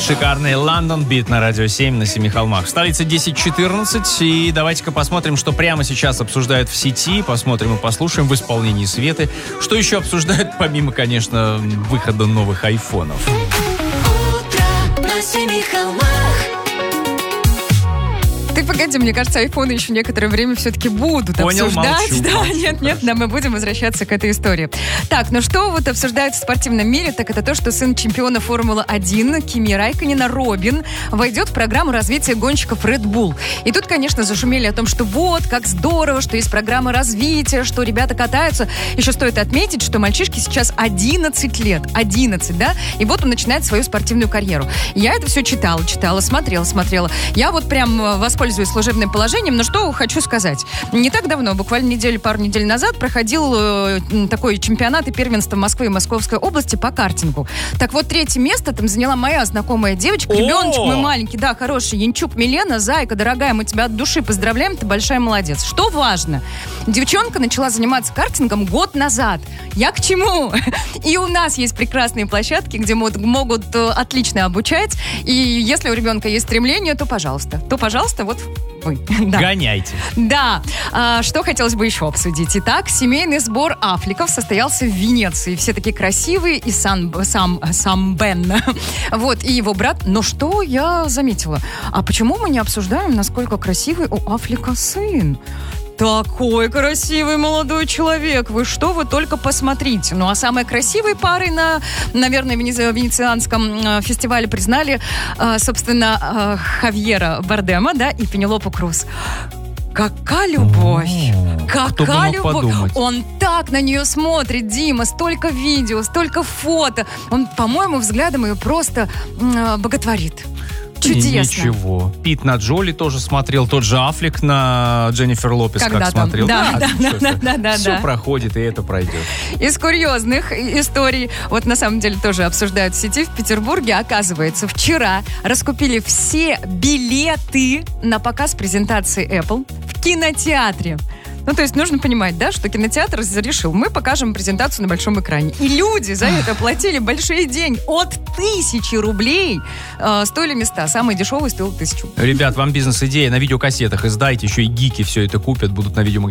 Шикарный London Beat на Радио 7 на Семи холмах. В столице 10:14. И давайте-ка посмотрим, что прямо сейчас обсуждают в сети. Посмотрим и послушаем в исполнении Светы. Что еще обсуждают, помимо, конечно, выхода новых айфонов. Утро на Семи холмах. Ты погоди, мне кажется, айфоны еще некоторое время все-таки будут обсуждать. Молчу, да, молчу, нет, да, мы будем возвращаться к этой истории. Так, ну что вот обсуждают в спортивном мире, так это то, что сын чемпиона Формулы-1 Кими Райкконена Робин войдет в программу развития гонщиков Red Bull. И тут, конечно, зашумели о том, что вот, как здорово, что есть программа развития, что ребята катаются. Еще стоит отметить, что мальчишке сейчас 11 лет. 11, да? И вот он начинает свою спортивную карьеру. Я это все читала, смотрела. Я вот прям воспользуюсь служебным положением, но что хочу сказать. Не так давно, буквально пару недель назад, проходил такой чемпионат и первенство Москвы и Московской области по картингу. Так вот, 3-е место там заняла моя знакомая девочка, ребеночек мой маленький, да, хороший, Янчук Милена, зайка, дорогая, мы тебя от души поздравляем, ты большая молодец. Что важно? Девчонка начала заниматься картингом год назад. Я к чему? И у нас есть прекрасные площадки, где могут отлично обучать, и если у ребенка есть стремление, то пожалуйста, вот вы. Да. Гоняйте. Да. Что хотелось бы еще обсудить? Итак, семейный сбор Аффлеков состоялся в Венеции. Все такие красивые, и сам Бен. Вот, и его брат. Но что я заметила? А почему мы не обсуждаем, насколько красивый у Аффлека сын? Такой красивый молодой человек. Вы что, вы только посмотрите. Ну, а самой красивой парой наверное, венецианском фестивале признали, собственно, Хавьера Бардема, да, и Пенелопу Круз. Какая любовь! Какая любовь! Подумать. Он так на нее смотрит, Дима, столько видео, столько фото. Он, по-моему, взглядом ее просто боготворит. Чудесно. Ничего. Пит на Джоли тоже смотрел, тот же Аффлек на Дженнифер Лопес как смотрел. Да. Все проходит, и это пройдет. Из курьезных историй, вот на самом деле тоже обсуждают в сети, в Петербурге, оказывается, вчера раскупили все билеты на показ презентации Apple в кинотеатре. Ну, то есть нужно понимать, да, что кинотеатр решил, мы покажем презентацию на большом экране. И люди за это платили большие деньги. От 1000 рублей стоили места. Самый дешевый стоил 1000. Ребят, вам бизнес-идея на видеокассетах издайте, еще и гики все это купят, будут на видео